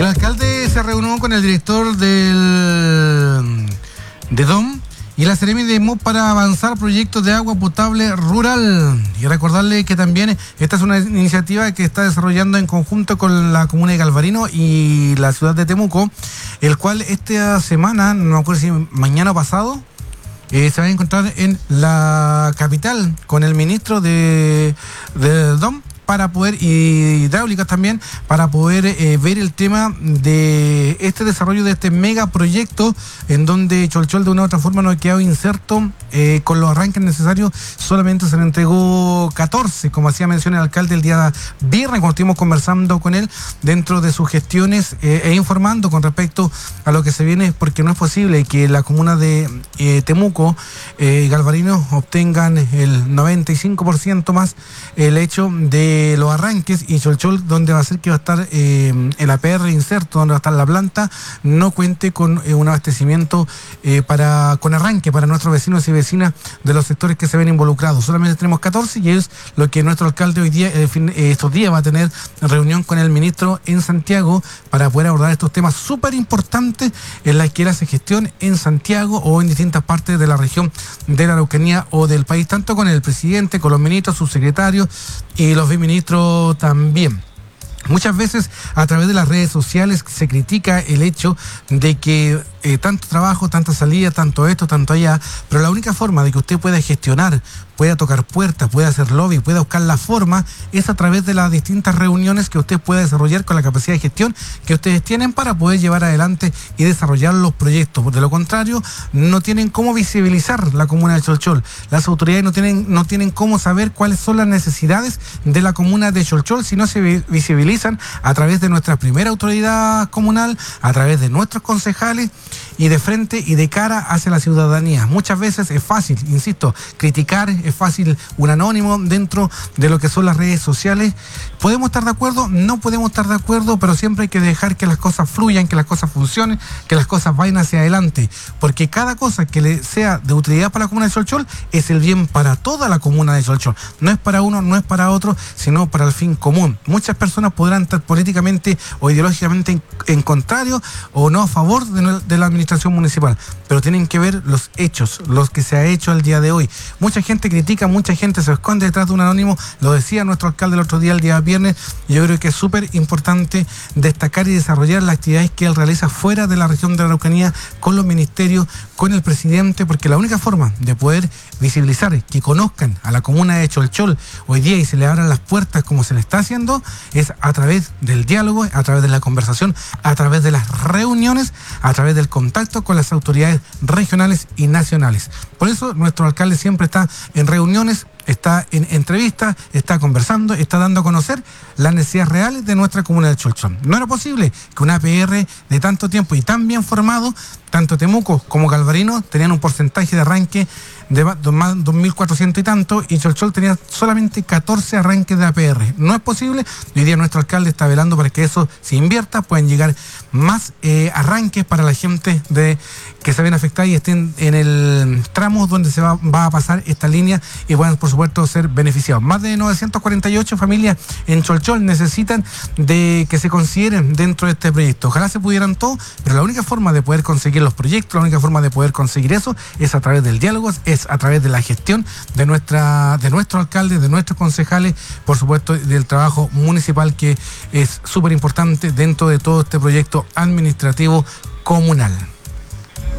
El alcalde se reunió con el director de DOM y la Seremi de MOP para avanzar proyectos de agua potable rural. Y recordarle que también esta es una iniciativa que está desarrollando en conjunto con la comuna de Galvarino y la ciudad de Temuco, el cual esta semana, no me acuerdo si mañana o pasado, se va a encontrar en la capital con el ministro de DOM para poder, y hidráulicas también, para poder ver el tema de este desarrollo de este megaproyecto en donde Cholchol de una u otra forma no ha quedado inserto con los arranques necesarios. Solamente se le entregó 14, como hacía mención el alcalde el día viernes cuando estuvimos conversando con él dentro de sus gestiones e informando con respecto a lo que se viene, porque no es posible que la comuna de Temuco y Galvarino obtengan el 95% más el hecho de los arranques, y Cholchol, donde va a ser que va a estar el APR inserto, donde va a estar la planta, no cuente con un abastecimiento con arranque para nuestros vecinos y vecinas de los sectores que se ven involucrados. Solamente tenemos 14 y es lo que nuestro alcalde hoy día, estos días, va a tener reunión con el ministro en Santiago para poder abordar estos temas súper importantes en la que él hace gestión en Santiago o en distintas partes de la región de la Araucanía o del país, tanto con el presidente, con los ministros, subsecretarios y los viceministros también. Muchas veces a través de las redes sociales se critica el hecho de que tanto trabajo, tanta salida, tanto esto, tanto allá, pero la única forma de que usted pueda gestionar, pueda tocar puertas, pueda hacer lobby, pueda buscar la forma, es a través de las distintas reuniones que usted pueda desarrollar con la capacidad de gestión que ustedes tienen para poder llevar adelante y desarrollar los proyectos. De lo contrario, no tienen cómo visibilizar la comuna de Cholchol. Las autoridades no tienen cómo saber cuáles son las necesidades de la comuna de Cholchol si no se visibilizan a través de nuestra primera autoridad comunal, a través de nuestros concejales y de frente y de cara hacia la ciudadanía. Muchas veces es fácil, insisto, criticar, es fácil un anónimo dentro de lo que son las redes sociales. ¿Podemos estar de acuerdo? No podemos estar de acuerdo, pero siempre hay que dejar que las cosas fluyan, que las cosas funcionen, que las cosas vayan hacia adelante, porque cada cosa que le sea de utilidad para la comuna de Cholchol es el bien para toda la comuna de Cholchol. No es para uno, no es para otro, sino para el fin común. Muchas personas podrán estar políticamente o ideológicamente en contrario o no a favor de la administración municipal, pero tienen que ver los hechos, los que se ha hecho el día de hoy. Mucha gente critica, mucha gente se esconde detrás de un anónimo, lo decía nuestro alcalde el otro día, el día viernes. Yo creo que es súper importante destacar y desarrollar las actividades que él realiza fuera de la región de la Araucanía, con los ministerios, con el presidente, porque la única forma de poder visibilizar, que conozcan a la comuna de Cholchol hoy día y se le abran las puertas como se le está haciendo, es a través del diálogo, a través de la conversación, a través de las reuniones, a través del contacto con las autoridades regionales y nacionales. Por eso nuestro alcalde siempre está en reuniones, está en entrevistas, está conversando, está dando a conocer las necesidades reales de nuestra comuna de Cholchol. No era posible que una APR de tanto tiempo y tan bien formado, tanto Temuco como Galvarino tenían un porcentaje de arranque de más 2.400 y tanto, y Cholchol tenía solamente 14 arranques de APR. No es posible. Hoy día nuestro alcalde está velando para que eso se invierta, puedan llegar más arranques para la gente que se ven afectadas y estén en el tramo donde se va a pasar esta línea y puedan, por supuesto, ser beneficiados. Más de 948 familias en Cholchol necesitan de que se consideren dentro de este proyecto. Ojalá se pudieran todos, pero la única forma de poder conseguir los proyectos, la única forma de poder conseguir eso es a través del diálogo, es a través de la gestión de nuestro alcalde, de nuestros concejales, por supuesto, del trabajo municipal, que es súper importante dentro de todo este proyecto administrativo comunal.